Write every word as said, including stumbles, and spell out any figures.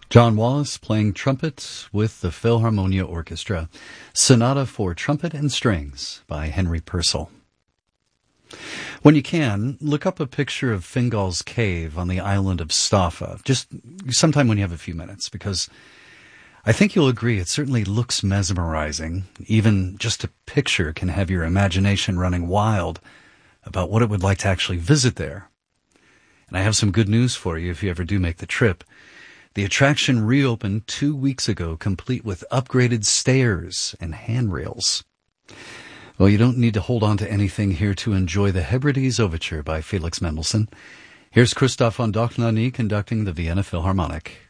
John Wallace playing trumpet with the Philharmonia Orchestra. Sonata for Trumpet and Strings by Henry Purcell. When you can, look up a picture of Fingal's Cave on the island of Staffa, just sometime when you have a few minutes, because I think you'll agree it certainly looks mesmerizing. Even just a picture can have your imagination running wild about what it would like to actually visit there. And I have some good news for you if you ever do make the trip. The attraction reopened two weeks ago, complete with upgraded stairs and handrails. Well, you don't need to hold on to anything here to enjoy the Hebrides Overture by Felix Mendelssohn. Here's Christoph von Dohnanyi conducting the Vienna Philharmonic.